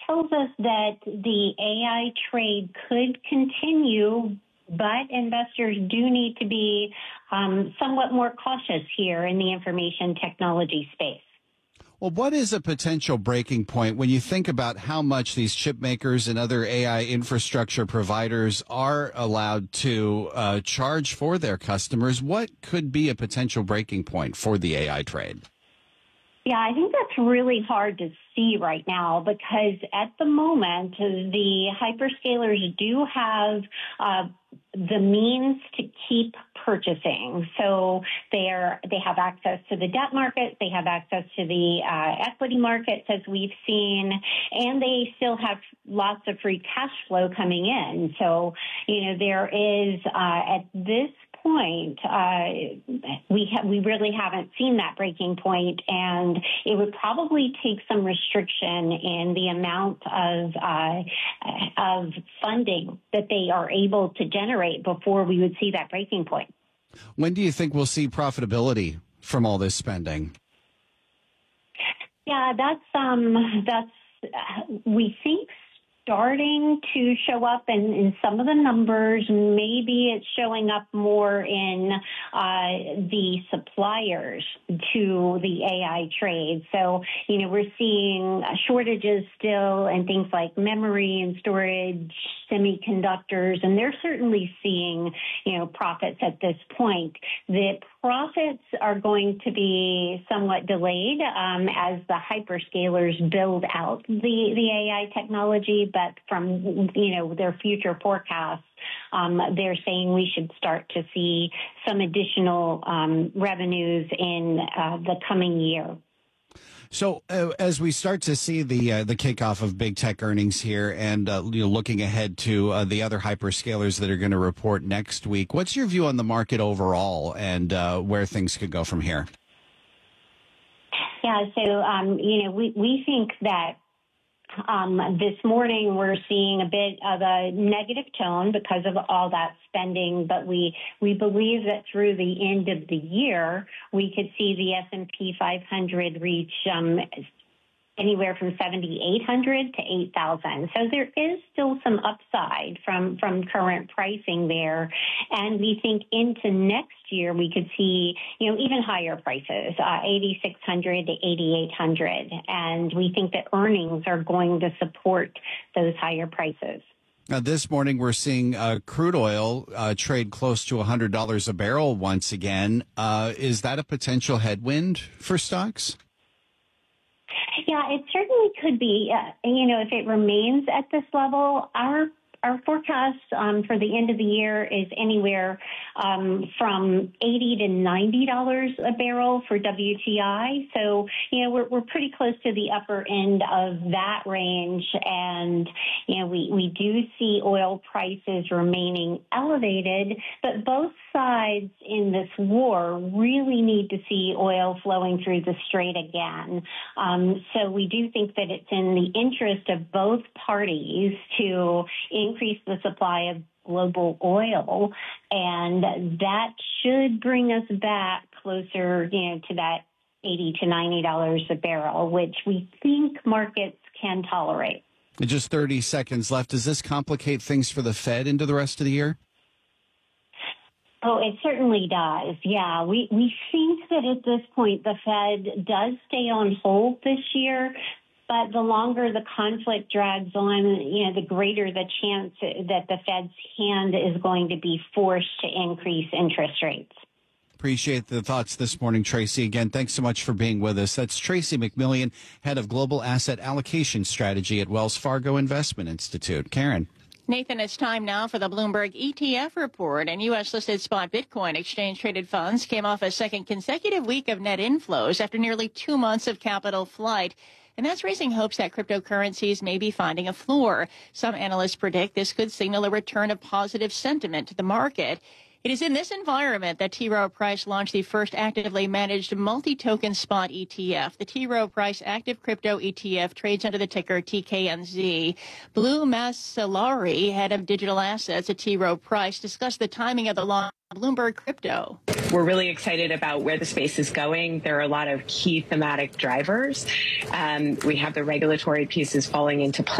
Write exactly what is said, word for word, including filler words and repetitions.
tells us that the A I trade could continue, but investors do need to be um, somewhat more cautious here in the information technology space. Well, what is a potential breaking point when you think about how much these chip makers and other A I infrastructure providers are allowed to uh, charge for their customers? What could be a potential breaking point for the A I trade? Yeah, I think that's really hard to see right now because at the moment, the hyperscalers do have uh, the means to keep purchasing. So they're, they have access to the debt market, they have access to the uh, equity markets, as we've seen, and they still have lots of free cash flow coming in. So, you know, there is, uh, at this point, uh, we ha- we really haven't seen that breaking point, and it would probably take some restriction in the amount of uh, of funding that they are able to generate before we would see that breaking point. When do you think we'll see profitability from all this spending? Yeah, that's um, that's uh, we think. starting to show up in, in some of the numbers. Maybe it's showing up more in uh, the suppliers to the A I trade. So, you know, we're seeing shortages still in things like memory and storage, semiconductors, and they're certainly seeing, you know, profits at this point. The profits are going to be somewhat delayed um, as the hyperscalers build out the, the A I technology, but from, you know, their future forecasts, um, they're saying we should start to see some additional um, revenues in uh, the coming year. So uh, as we start to see the uh, the kickoff of big tech earnings here, and uh, you know, looking ahead to uh, the other hyperscalers that are going to report next week, what's your view on the market overall and uh, where things could go from here? Yeah, so um, you know, we we think that. Um, this morning, we're seeing a bit of a negative tone because of all that spending, but we we believe that through the end of the year, we could see the S and P five hundred reach um, anywhere from seventy-eight hundred to eight thousand. So there is still some upside from, from current pricing there. And we think into next year, we could see, you know, even higher prices, uh, eighty-six hundred to eighty-eight hundred. And we think that earnings are going to support those higher prices. Now, this morning, we're seeing uh, crude oil uh, trade close to one hundred dollars a barrel once again. Uh, is that a potential headwind for stocks? Yeah, it certainly could be. Uh, you know, if it remains at this level, our our forecast um, for the end of the year is anywhere um, from eighty to ninety dollars a barrel for W T I. So, you know, we're we're pretty close to the upper end of that range, and you know, we we do see oil prices remaining elevated, but both sides in this war really need to see oil flowing through the strait again. Um, so we do think that it's in the interest of both parties to increase the supply of global oil, and that should bring us back closer, you know, to that eighty to ninety dollars a barrel, which we think markets can tolerate. Just thirty seconds left. Does this complicate things for the Fed into the rest of the year? Oh, it certainly does. Yeah, we, we think that at this point the Fed does stay on hold this year, but the longer the conflict drags on, you know, the greater the chance that the Fed's hand is going to be forced to increase interest rates. Appreciate the thoughts this morning, Tracy. Again, thanks so much for being with us. That's Tracy McMillian, head of Global Asset Allocation Strategy at Wells Fargo Investment Institute. Karen. Nathan, it's time now for the Bloomberg E T F report. And U S-listed spot Bitcoin exchange-traded funds came off a second consecutive week of net inflows after nearly two months of capital flight. And that's raising hopes that cryptocurrencies may be finding a floor. Some analysts predict this could signal a return of positive sentiment to the market. It is in this environment that T. Rowe Price launched the first actively managed multi-token spot E T F. The T. Rowe Price Active Crypto E T F trades under the ticker T K N Z. Blue Macellari, head of digital assets at T. Rowe Price, discussed the timing of the launch of Bloomberg Crypto. We're really excited about where the space is going. There are a lot of key thematic drivers. Um, we have the regulatory pieces falling into place.